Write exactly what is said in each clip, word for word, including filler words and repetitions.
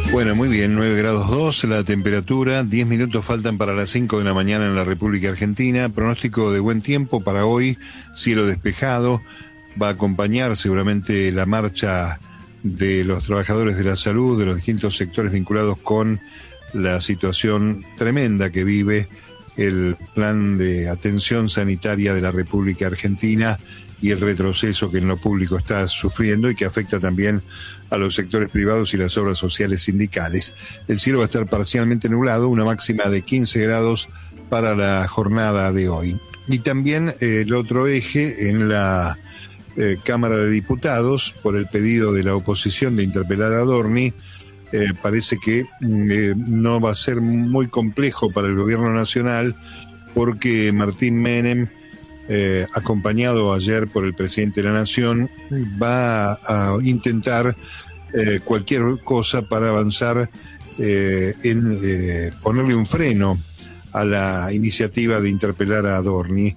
Bueno, muy bien, nueve grados dos la temperatura, diez minutos faltan para las cinco de la mañana en la República Argentina. Pronóstico de buen tiempo para hoy, cielo despejado, va a acompañar seguramente la marcha de los trabajadores de la salud, de los distintos sectores vinculados con la situación tremenda que vive el plan de atención sanitaria de la República Argentina y el retroceso que en lo público está sufriendo y que afecta también a los sectores privados y las obras sociales sindicales. El cielo va a estar parcialmente nublado, una máxima de quince grados para la jornada de hoy. Y también eh, el otro eje en la eh, Cámara de Diputados, por el pedido de la oposición de interpelar a Adorni, eh, parece que eh, no va a ser muy complejo para el gobierno nacional, porque Martín Menem, Eh, acompañado ayer por el presidente de la Nación, va a intentar eh, cualquier cosa para avanzar eh, en eh, ponerle un freno a la iniciativa de interpelar a Adorni.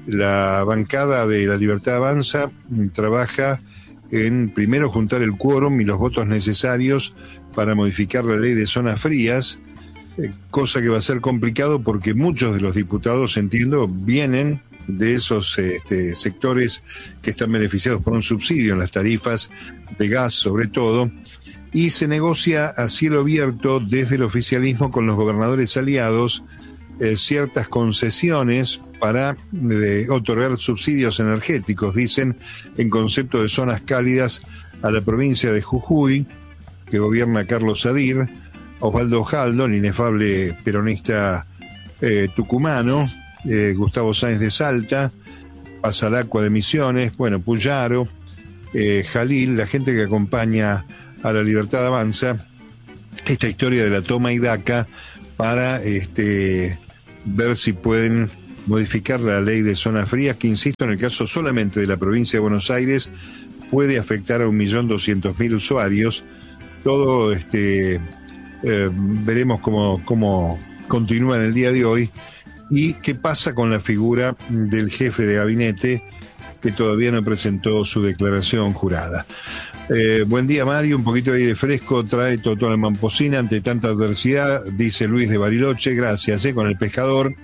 La bancada de La Libertad Avanza trabaja en primero juntar el quórum y los votos necesarios para modificar la ley de zonas frías, eh, cosa que va a ser complicado porque muchos de los diputados, entiendo, vienen de esos este, sectores que están beneficiados por un subsidio en las tarifas de gas sobre todo, y se negocia a cielo abierto desde el oficialismo con los gobernadores aliados eh, ciertas concesiones para eh, otorgar subsidios energéticos, dicen, en concepto de zonas cálidas a la provincia de Jujuy, que gobierna Carlos Sadir, Osvaldo Ojaldo, el inefable peronista eh, tucumano, Eh, Gustavo Sáenz de Salta, Pasalacqua de Misiones, bueno, Puyaro, eh, Jalil, la gente que acompaña a La Libertad Avanza, esta historia de la toma y daca para este, ver si pueden modificar la ley de zonas frías, que insisto, en el caso solamente de la provincia de Buenos Aires, puede afectar a un millón doscientos mil usuarios. Todo este eh, veremos cómo, cómo continúa en el día de hoy. ¿Y qué pasa con la figura del jefe de gabinete, que todavía no presentó su declaración jurada? Eh, buen día, Mario. Un poquito de aire fresco trae Totó la Mamposina ante tanta adversidad, dice Luis de Bariloche. Gracias, eh, con el pescador.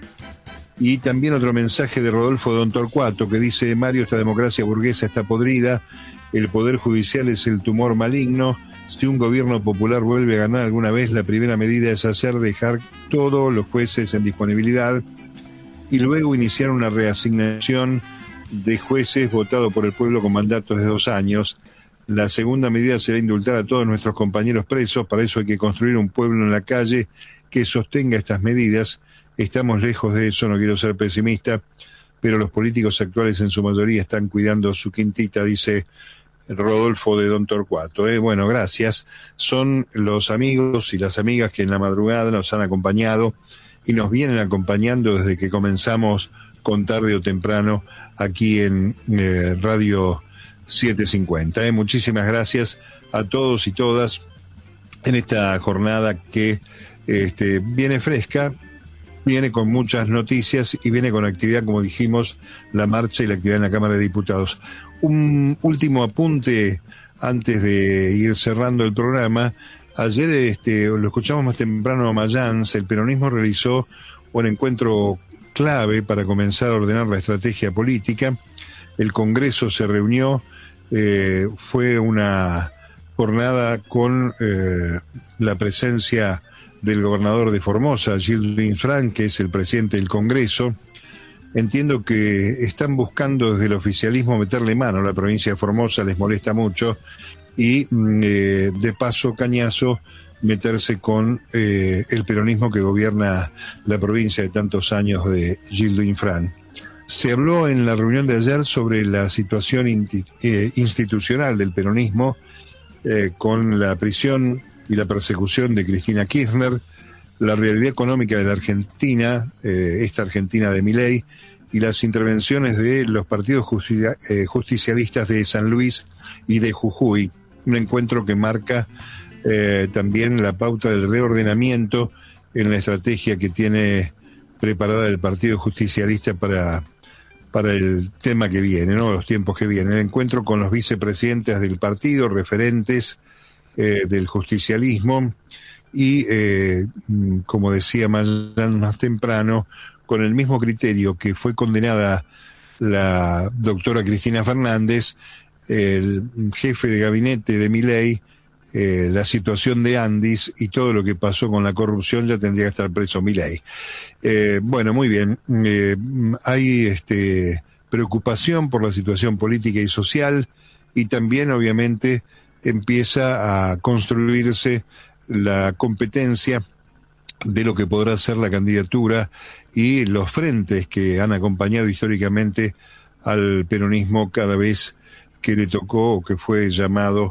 Y también otro mensaje de Rodolfo Don Torcuato, que dice: Mario, esta democracia burguesa está podrida, el poder judicial es el tumor maligno. Si un gobierno popular vuelve a ganar alguna vez, la primera medida es hacer dejar todos los jueces en disponibilidad y luego iniciar una reasignación de jueces votados por el pueblo con mandatos de dos años. La segunda medida será indultar a todos nuestros compañeros presos. Para eso hay que construir un pueblo en la calle que sostenga estas medidas. Estamos lejos de eso, no quiero ser pesimista, pero los políticos actuales en su mayoría están cuidando su quintita, dice Rodolfo de Don Torcuato. Eh, bueno, gracias. Son los amigos y las amigas que en la madrugada nos han acompañado y nos vienen acompañando desde que comenzamos con Tarde o Temprano aquí en eh, Radio setecientos cincuenta. Eh. Muchísimas gracias a todos y todas en esta jornada que este, viene fresca, viene con muchas noticias y viene con actividad, como dijimos, la marcha y la actividad en la Cámara de Diputados. Un último apunte antes de ir cerrando el programa. Ayer este, lo escuchamos más temprano a Mayans, el peronismo realizó un encuentro clave para comenzar a ordenar la estrategia política. El Congreso se reunió, eh, fue una jornada con eh, la presencia del gobernador de Formosa, Gildo Infran, que es el presidente del Congreso. Entiendo que están buscando desde el oficialismo meterle mano a la provincia de Formosa, les molesta mucho, y eh, de paso cañazo meterse con eh, el peronismo que gobierna la provincia de tantos años de Gildo Infran. Se habló en la reunión de ayer sobre la situación inti- eh, institucional del peronismo, eh, con la prisión y la persecución de Cristina Kirchner, la realidad económica de la Argentina, eh, esta Argentina de Milei, y las intervenciones de los partidos justi- eh, justicialistas de San Luis y de Jujuy. Un encuentro que marca eh, también la pauta del reordenamiento en la estrategia que tiene preparada el Partido Justicialista para, para el tema que viene, ¿no? Los tiempos que vienen. El encuentro con los vicepresidentes del partido, referentes eh, del justicialismo y, eh, como decía más, más temprano, con el mismo criterio que fue condenada la doctora Cristina Fernández, el jefe de gabinete de Milei, eh, la situación de Andis y todo lo que pasó con la corrupción, ya tendría que estar preso Milei. Eh, bueno, muy bien. Eh, hay este, preocupación por la situación política y social y también, obviamente, empieza a construirse la competencia de lo que podrá ser la candidatura y los frentes que han acompañado históricamente al peronismo cada vez que le tocó o que fue llamado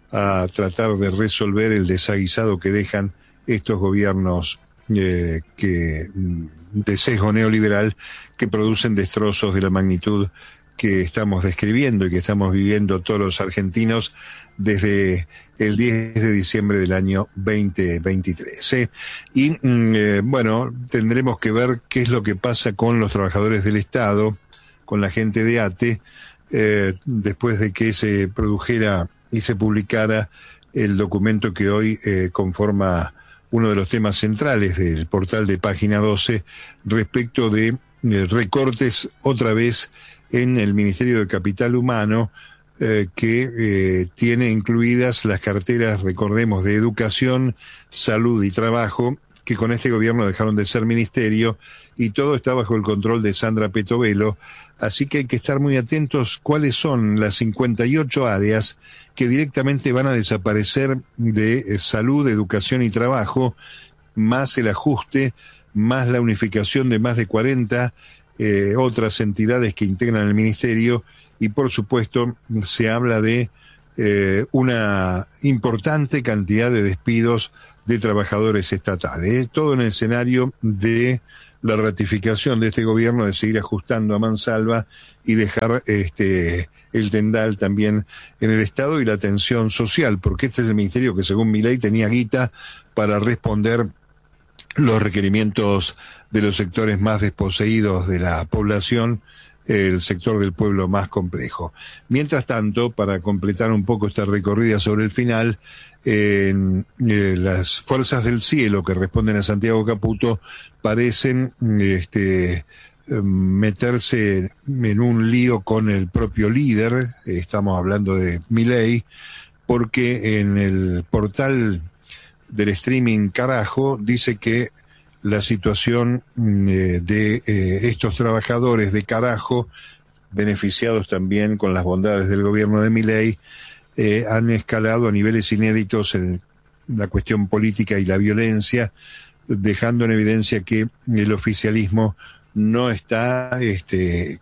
a tratar de resolver el desaguisado que dejan estos gobiernos eh, que de sesgo neoliberal que producen destrozos de la magnitud que estamos describiendo y que estamos viviendo todos los argentinos desde el diez de diciembre del año veinte veintitrés. ¿eh? Y eh, bueno, tendremos que ver qué es lo que pasa con los trabajadores del Estado, con la gente de ATE, eh, después de que se produjera y se publicara el documento que hoy eh, conforma uno de los temas centrales del portal de Página doce respecto de eh, recortes otra vez en el Ministerio de Capital Humano, eh, que eh, tiene incluidas las carteras, recordemos, de Educación, Salud y Trabajo, que con este gobierno dejaron de ser ministerio, y todo está bajo el control de Sandra Petovelo, así que hay que estar muy atentos cuáles son las cincuenta y ocho áreas que directamente van a desaparecer de eh, Salud, Educación y Trabajo, más el ajuste, más la unificación de más de cuarenta eh, otras entidades que integran el ministerio, y por supuesto se habla de eh, una importante cantidad de despidos de trabajadores estatales, todo en el escenario de la ratificación de este gobierno de seguir ajustando a mansalva y dejar este el tendal también en el Estado y la atención social, porque este es el ministerio que según Milei tenía guita para responder los requerimientos de los sectores más desposeídos de la población, el sector del pueblo más complejo. Mientras tanto, para completar un poco esta recorrida sobre el final, eh, eh, las fuerzas del cielo que responden a Santiago Caputo parecen este, meterse en un lío con el propio líder, estamos hablando de Milei, porque en el portal del streaming Carajo dice que la situación eh, de eh, estos trabajadores de Carajo, beneficiados también con las bondades del gobierno de Milei, eh, han escalado a niveles inéditos en la cuestión política y la violencia, dejando en evidencia que el oficialismo no está este,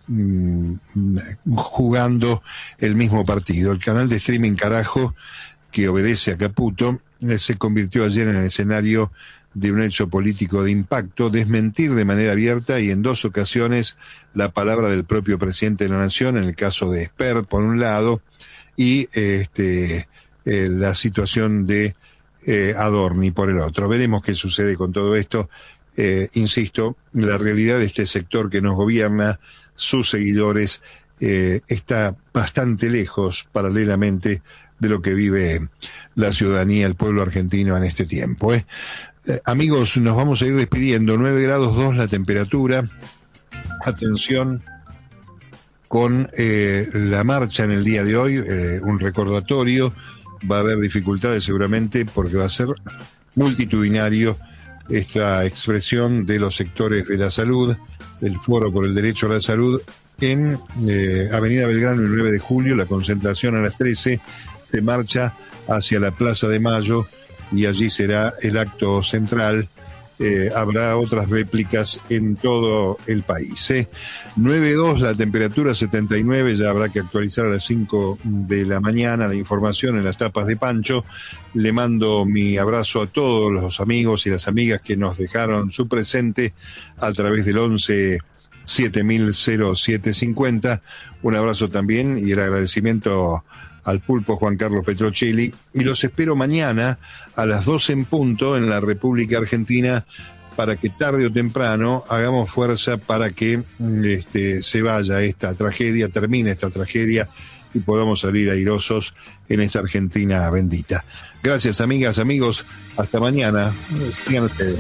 jugando el mismo partido. El canal de streaming Carajo, que obedece a Caputo, eh, se convirtió ayer en el escenario de un hecho político de impacto, desmentir de manera abierta y en dos ocasiones la palabra del propio presidente de la Nación, en el caso de Espert, por un lado, y este eh, la situación de eh, Adorni, por el otro. Veremos qué sucede con todo esto. Eh, insisto, la realidad de este sector que nos gobierna, sus seguidores, eh, está bastante lejos, paralelamente, de lo que vive la ciudadanía, el pueblo argentino en este tiempo, ¿eh? Eh, amigos, nos vamos a ir despidiendo. nueve grados dos la temperatura. Atención con eh, la marcha en el día de hoy, eh, un recordatorio. Va a haber dificultades seguramente porque va a ser multitudinario esta expresión de los sectores de la salud, el Foro por el Derecho a la Salud, en eh, Avenida Belgrano el nueve de julio, la concentración a las trece, se marcha hacia la Plaza de Mayo, y allí será el acto central. Eh, habrá otras réplicas en todo el país. ¿eh? nueve dos la temperatura, setenta y nueve, ya habrá que actualizar a las cinco de la mañana la información en las tapas de Pancho. Le mando mi abrazo a todos los amigos y las amigas que nos dejaron su presente a través del once siete mil siete cincuenta. Un abrazo también y el agradecimiento al pulpo Juan Carlos Petrocelli, y los espero mañana a las doce en punto en la República Argentina para que tarde o temprano hagamos fuerza para que este, se vaya esta tragedia, termine esta tragedia y podamos salir airosos en esta Argentina bendita. Gracias, amigas, amigos. Hasta mañana. Sigan ustedes.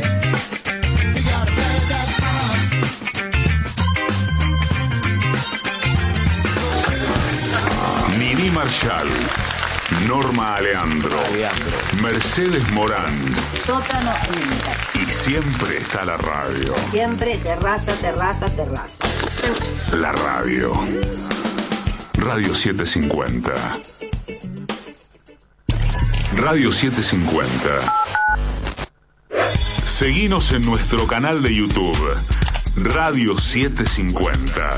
Nini Marshall, Norma Aleandro, Aleandro, Mercedes Morán, Sótano Inter. Y siempre está la radio. Siempre terraza, terraza, terraza. La radio. Radio setecientos cincuenta. Radio setecientos cincuenta. Seguinos en nuestro canal de YouTube. Radio setecientos cincuenta.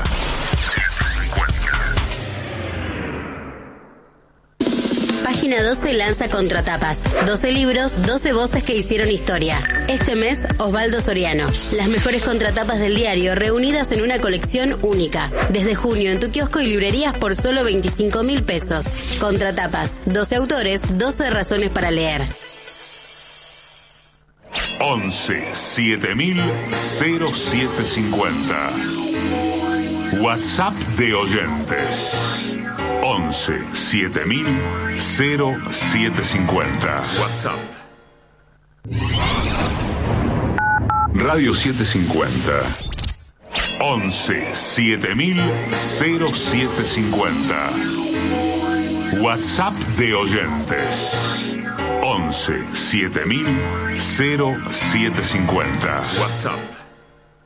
Página doce lanza Contratapas. doce libros, doce voces que hicieron historia. Este mes, Osvaldo Soriano. Las mejores contratapas del diario reunidas en una colección única. Desde junio en tu kiosco y librerías por solo veinticinco mil pesos. Contratapas. doce autores, doce razones para leer. once siete mil cero siete cincuenta. WhatsApp de oyentes. once siete mil cero siete cincuenta. WhatsApp. Radio setecientos cincuenta. once siete mil cero siete cincuenta. WhatsApp de oyentes. once siete mil cero siete cincuenta. WhatsApp.